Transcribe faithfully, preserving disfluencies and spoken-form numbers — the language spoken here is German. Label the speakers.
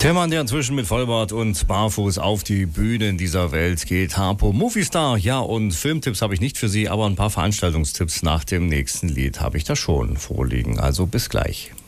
Speaker 1: Der Mann, der inzwischen mit Vollbart und barfuß auf die Bühnen dieser Welt geht, Harpo Movistar. Ja, und Filmtipps habe ich nicht für Sie, aber ein paar Veranstaltungstipps nach dem nächsten Lied habe ich da schon vorliegen. Also bis gleich.